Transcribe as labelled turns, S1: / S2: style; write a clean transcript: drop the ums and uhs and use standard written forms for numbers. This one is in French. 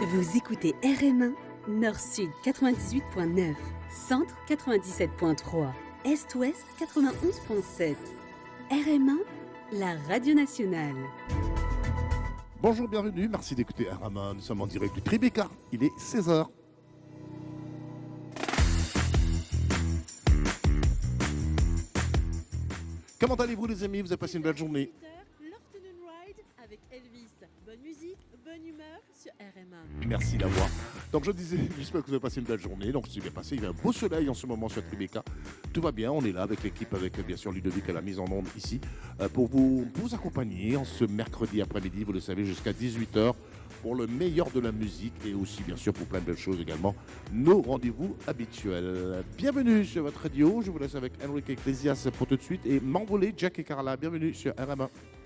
S1: Vous écoutez RM1, Nord-Sud 98.9, Centre 97.3, Est-Ouest 91.7. RM1, la radio nationale.
S2: Bonjour, bienvenue, merci d'écouter RM1. Nous sommes en direct du Tribeca, il est 16h. Comment allez-vous les amis? Vous avez passé une belle journée?
S1: L'Afternoon Ride avec Elvis. Bonne musique, bonne humeur sur RM1.
S2: Merci d'avoir. Donc je disais, j'espère que vous avez passé une belle journée. Donc c'est bien passé, il y a un beau soleil en ce moment sur Tribeca. Tout va bien, on est là avec l'équipe, avec bien sûr Ludovic à la mise en onde ici, pour vous accompagner en ce mercredi après-midi, vous le savez, jusqu'à 18h, pour le meilleur de la musique et aussi bien sûr pour plein de belles choses également, nos rendez-vous habituels. Bienvenue sur votre radio, je vous laisse avec Enrique Iglesias pour tout de suite et m'envoler Jack et Carla. Bienvenue sur RM1.